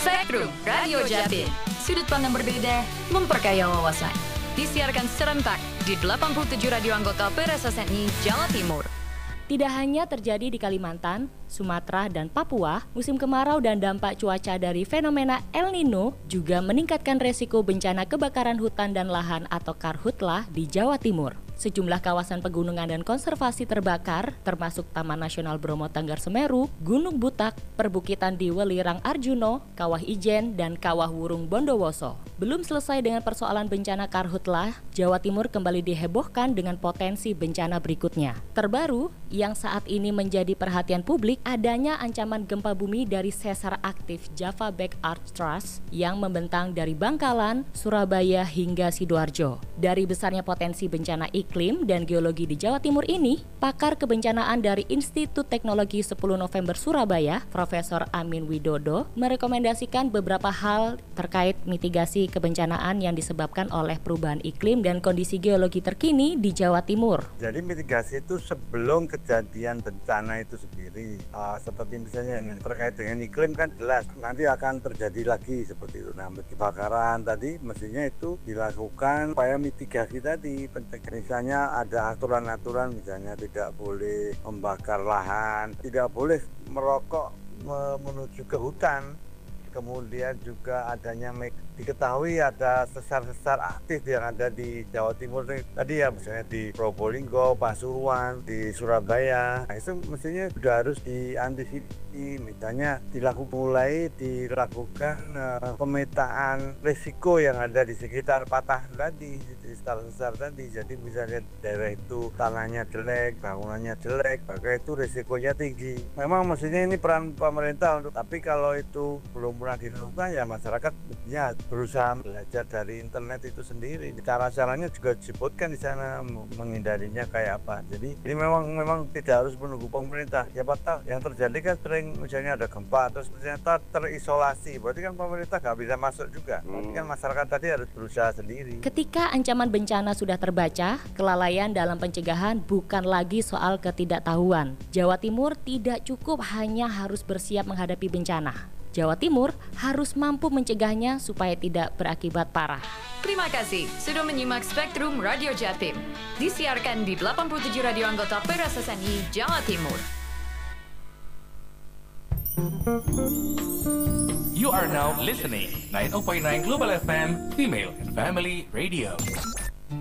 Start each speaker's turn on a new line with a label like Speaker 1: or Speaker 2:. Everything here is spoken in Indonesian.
Speaker 1: Spektrum Radio Jatim. Sudut pandang berbeda, memperkaya wawasan. Disiarkan serentak di 87 radio anggota PRSSNI Jawa Timur.
Speaker 2: Tidak hanya terjadi di Kalimantan, Sumatera, dan Papua, musim kemarau dan dampak cuaca dari fenomena El Nino juga meningkatkan resiko bencana kebakaran hutan dan lahan atau karhutlah di Jawa Timur. Sejumlah kawasan pegunungan dan konservasi terbakar, termasuk Taman Nasional Bromo Tenggar Semeru, Gunung Butak, perbukitan di Welirang Arjuno, Kawah Ijen, dan Kawah Wurung Bondowoso. Belum selesai dengan persoalan bencana karhutlah, Jawa Timur kembali dihebohkan dengan potensi bencana berikutnya. Terbaru, yang saat ini menjadi perhatian publik, adanya ancaman gempa bumi dari sesar aktif Java Back Arch Thrust yang membentang dari Bangkalan, Surabaya hingga Sidoarjo. Dari besarnya potensi bencana iklim dan geologi di Jawa Timur ini, pakar kebencanaan dari Institut Teknologi 10 November Surabaya, Profesor Amin Widodo, merekomendasikan beberapa hal terkait mitigasi kebencanaan yang disebabkan oleh perubahan iklim dan kondisi geologi terkini di Jawa Timur.
Speaker 3: Jadi mitigasi itu sebelum kejadian bencana itu sendiri, seperti misalnya terkait dengan iklim kan jelas nanti akan terjadi lagi seperti itu. Nah, kebakaran tadi mestinya itu dilakukan supaya mitigasi tadi, misalnya ada aturan-aturan, misalnya tidak boleh membakar lahan, tidak boleh merokok menuju ke hutan. Kemudian juga adanya diketahui ada sesar-sesar aktif yang ada di Jawa Timur tadi ya, misalnya di Probolinggo, Pasuruan, di Surabaya. Nah, itu mestinya sudah harus diantisipasi, misalnya mulai dilakukan pemetaan risiko yang ada di sekitar patah tadi, di sesar-sesar tadi. Jadi misalnya daerah itu tanahnya jelek, bangunannya jelek, maka itu risikonya tinggi. Memang mestinya ini peran pemerintah tapi kalau itu belum pernah dilakukan ya masyarakat ya berusaha belajar dari internet itu sendiri. Cara-caranya juga disebutkan di sana, menghindarinya kayak apa. Jadi ini memang tidak harus menunggu pemerintah. Siapa tahu yang terjadi kan sering misalnya ada gempa terus ternyata terisolasi. Berarti kan pemerintah nggak bisa masuk juga. Berarti kan masyarakat tadi harus berusaha sendiri.
Speaker 2: Ketika ancaman bencana sudah terbaca, kelalaian dalam pencegahan bukan lagi soal ketidaktahuan. Jawa Timur tidak cukup hanya harus bersiap menghadapi bencana. Jawa Timur harus mampu mencegahnya supaya tidak berakibat parah.
Speaker 1: Terima kasih sudah menyimak Spektrum Radio Jatim. Disiarkan di 87 radio anggota PRSSNI Jawa Timur.
Speaker 4: You are now listening 90.9 Global FM Female and Family Radio.